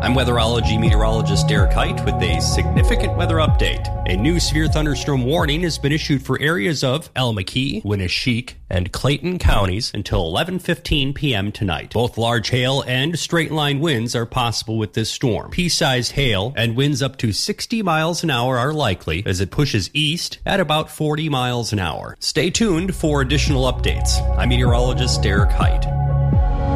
I'm weatherology meteorologist Derek Height with a significant weather update. A new severe thunderstorm warning has been issued for areas of El McKee, Winneshiek, and Clayton counties until 11:15 p.m. tonight. Both large hail and straight-line winds are possible with this storm. Pea-sized hail and winds up to 60 miles an hour are likely as it pushes east at about 40 miles an hour. Stay tuned for additional updates. I'm meteorologist Derek Height.